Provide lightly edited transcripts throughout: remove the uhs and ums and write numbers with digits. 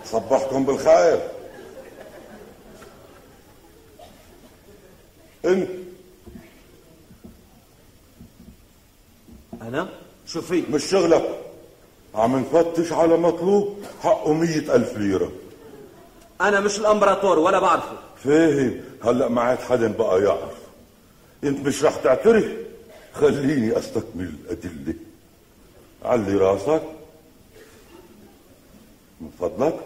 صبحكم بالخير. انت انا شو في؟ مش شغلك، عم نفتش على مطلوب حقه 100,000 ليرة. انا مش الامبراطور ولا بعرفه. فاهم، هلأ ما عاد حدا بقى يعرف. انت مش رح تعترف؟ خليني استكمل الأدلة. علي راسك من فضلك.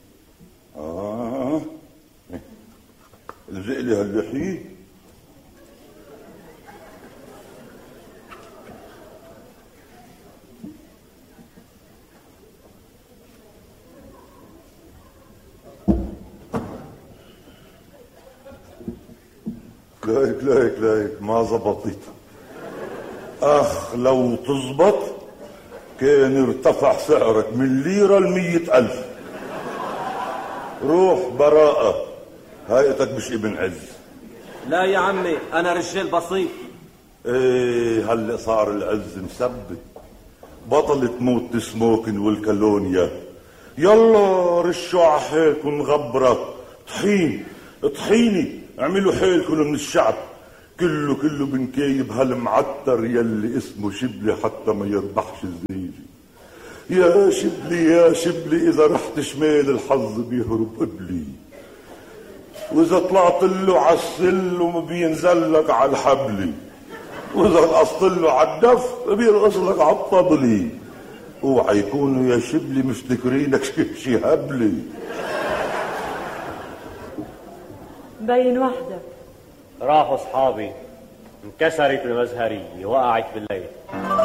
الزق لي هاللحية. ليك ما زبطت. لو تزبط كان ارتفع سعرك من ليرة ل100,000. روح براءة، هايتك مش ابن عز. لا يا عمي، انا رجال بسيط. ايه هلا صار العز مثبت. بطلت موت السموكن والكالونيا. يلا رشوا على حيلكم غبرة. طحيني اعملوا حيلكم من الشعب. كله بنكايب هالمعتر يلي اسمه شبلي حتى ما يربحش الزيجي. يا شبلي اذا رحت شمال الحظ بيهرب قبلي، واذا طلعت له عالسلم بينزل لك على الحبلي، واذا رقصت له على الدف بيرقص لك على الطبلي. اوعى يكونوا يا شبلي مفتكرينك شي هبلي. مبين وحدك. راحوا اصحابي، انكسرت المزهرية، وقعت بالليل.